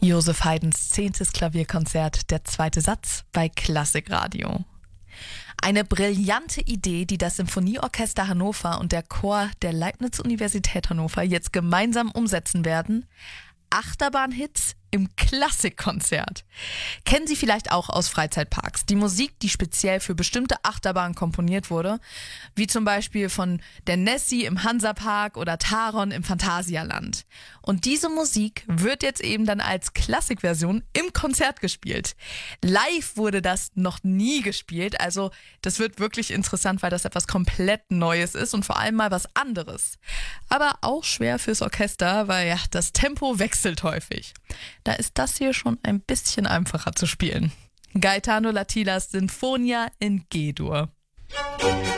Joseph Haydns 10. Klavierkonzert, der zweite Satz bei Klassikradio. Eine brillante Idee, die das Symphonieorchester Hannover und der Chor der Leibniz-Universität Hannover jetzt gemeinsam umsetzen werden. Achterbahnhits im Klassikkonzert. Kennen Sie vielleicht auch aus Freizeitparks. Die Musik, die speziell für bestimmte Achterbahnen komponiert wurde, wie zum Beispiel von der Nessie im Hansapark oder Taron im Phantasialand. Und diese Musik wird jetzt eben dann als Klassikversion im Konzert gespielt. Live wurde das noch nie gespielt, also das wird wirklich interessant, weil das etwas komplett Neues ist und vor allem mal was anderes. Aber auch schwer fürs Orchester, weil ja, das Tempo wechselt häufig. Da ist das hier schon ein bisschen einfacher zu spielen. Gaetano Lattilas Sinfonia in G-Dur.